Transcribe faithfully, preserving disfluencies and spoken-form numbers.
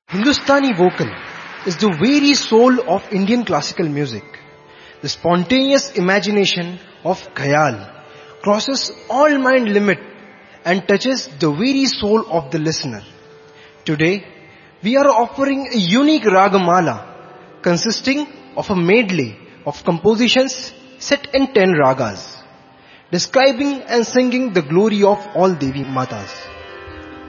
Hindustani vocal is the very soul of Indian classical music. The spontaneous imagination of khayal crosses all mind limit and touches the very soul of the listener. Today, we are offering a unique ragamala consisting of a medley of compositions set in ten ragas, describing and singing the glory of all Devi Matas.